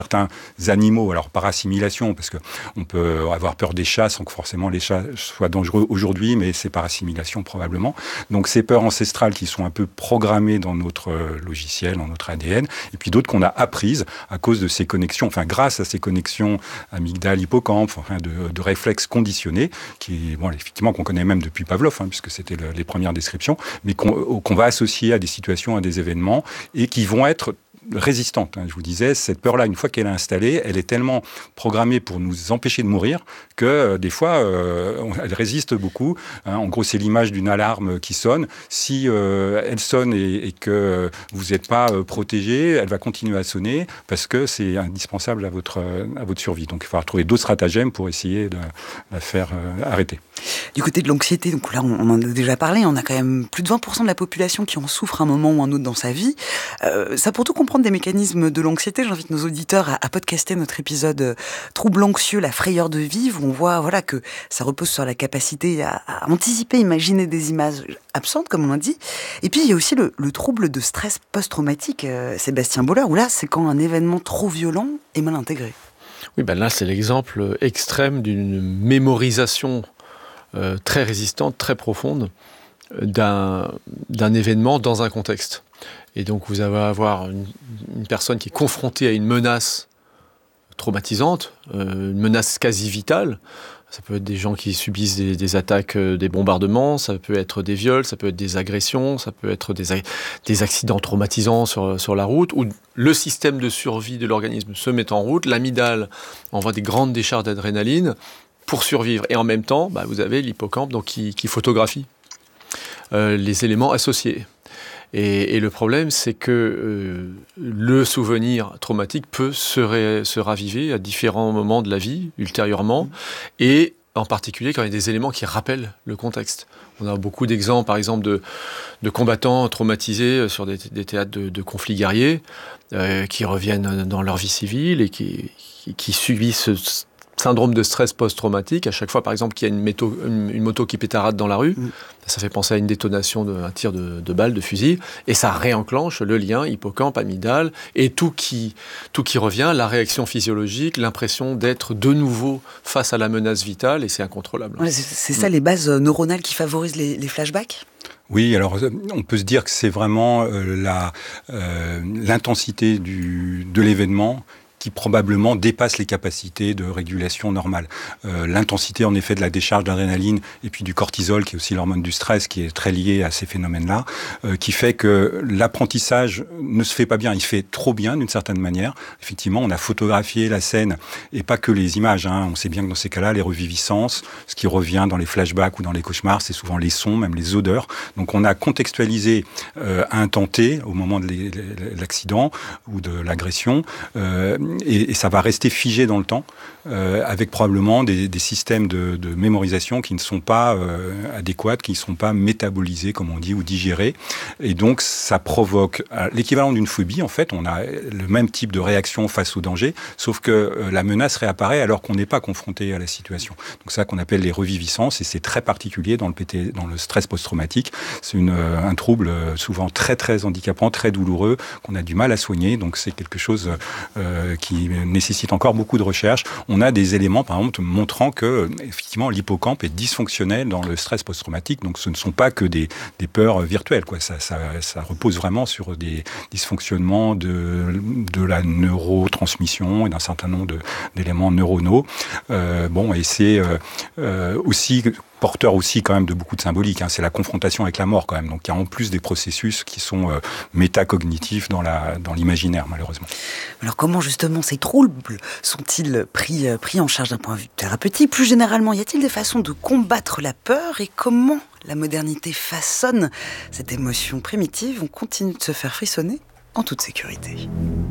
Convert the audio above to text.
certains animaux, alors par assimilation, parce qu'on peut avoir peur des chats sans que forcément les chats soient dangereux aujourd'hui, mais c'est par assimilation probablement. Donc ces peurs ancestrales qui sont un peu programmées dans notre logiciel, dans notre ADN, et puis d'autres qu'on a apprises à cause de ces connexions, enfin grâce à ces connexions amygdale-hippocampe, enfin de réflexes conditionnés, qui, bon, effectivement, qu'on connaît même depuis Pavlov, puisque c'était les premières descriptions, mais qu'on va associer à des situations, à des événements, et qui vont être résistante. Je vous disais, cette peur-là, une fois qu'elle est installée, elle est tellement programmée pour nous empêcher de mourir que des fois, elle résiste beaucoup. En gros, c'est l'image d'une alarme qui sonne. Si elle sonne et que vous n'êtes pas protégé, elle va continuer à sonner parce que c'est indispensable à votre survie. Donc, il va falloir trouver d'autres stratagèmes pour essayer de la faire arrêter. Du côté de l'anxiété, donc là, on en a déjà parlé, on a quand même plus de 20% de la population qui en souffre à un moment ou un autre dans sa vie. Ça, pour tout comprendre des mécanismes de l'anxiété, j'invite nos auditeurs à podcaster notre épisode Trouble anxieux, la frayeur de vivre, où on voit que ça repose sur la capacité à anticiper, imaginer des images absentes, comme on l'a dit. Et puis, il y a aussi le trouble de stress post-traumatique, Sébastien Boller, où là, c'est quand un événement trop violent est mal intégré. Oui, là, c'est l'exemple extrême d'une mémorisation très résistante, très profonde d'un événement dans un contexte. Et donc vous allez avoir une personne qui est confrontée à une menace traumatisante, une menace quasi vitale. Ça peut être des gens qui subissent des attaques, des bombardements, ça peut être des viols, ça peut être des agressions, ça peut être des accidents traumatisants sur la route, où le système de survie de l'organisme se met en route, l'amygdale envoie des grandes décharges d'adrénaline pour survivre. Et en même temps, vous avez l'hippocampe donc, qui photographie les éléments associés. Et le problème, c'est que le souvenir traumatique peut se raviver à différents moments de la vie, ultérieurement, et en particulier quand il y a des éléments qui rappellent le contexte. On a beaucoup d'exemples, par exemple, de combattants traumatisés sur des théâtres de conflits guerriers, qui reviennent dans leur vie civile et qui subissent ce syndrome de stress post-traumatique. À chaque fois, par exemple, qu'il y a une moto qui pétarade dans la rue, ça fait penser à une détonation d'un tir de balle, de fusil, et ça réenclenche le lien hippocampe, amygdale, et tout qui revient, la réaction physiologique, l'impression d'être de nouveau face à la menace vitale, et c'est incontrôlable. Ouais, c'est ça, les bases neuronales qui favorisent les flashbacks ? Oui, alors on peut se dire que c'est vraiment l'intensité de l'événement qui probablement dépasse les capacités de régulation normale. L'intensité, en effet, de la décharge d'adrénaline et puis du cortisol, qui est aussi l'hormone du stress, qui est très liée à ces phénomènes-là, qui fait que l'apprentissage ne se fait pas bien. Il fait trop bien, d'une certaine manière. Effectivement, on a photographié la scène, et pas que les images. On sait bien que dans ces cas-là, les reviviscences, ce qui revient dans les flashbacks ou dans les cauchemars, c'est souvent les sons, même les odeurs. Donc on a contextualisé à un temps T, au moment de l'accident ou de l'agression, et ça va rester figé dans le temps, avec probablement des systèmes de mémorisation qui ne sont pas adéquats, qui ne sont pas métabolisés, comme on dit, ou digérés. Et donc, ça provoque l'équivalent d'une phobie. En fait, on a le même type de réaction face au danger, sauf que la menace réapparaît alors qu'on n'est pas confronté à la situation. Donc, c'est ça qu'on appelle les reviviscences, et c'est très particulier dans le stress post-traumatique. C'est un trouble souvent très, très handicapant, très douloureux, qu'on a du mal à soigner. Donc, c'est quelque chose qui nécessite encore beaucoup de recherche. On a des éléments, par exemple, montrant que, effectivement, l'hippocampe est dysfonctionnel dans le stress post-traumatique. Donc, ce ne sont pas que des peurs virtuelles, quoi. Ça repose vraiment sur des dysfonctionnements de la neurotransmission et d'un certain nombre d'éléments neuronaux. Et c'est aussi porteur aussi quand même de beaucoup de symbolique. C'est la confrontation avec la mort quand même. Donc il y a en plus des processus qui sont métacognitifs dans l'imaginaire, malheureusement. Alors comment justement ces troubles sont-ils pris en charge d'un point de vue thérapeutique ? Plus généralement, y a-t-il des façons de combattre la peur, et comment la modernité façonne cette émotion primitive ? On continue de se faire frissonner en toute sécurité.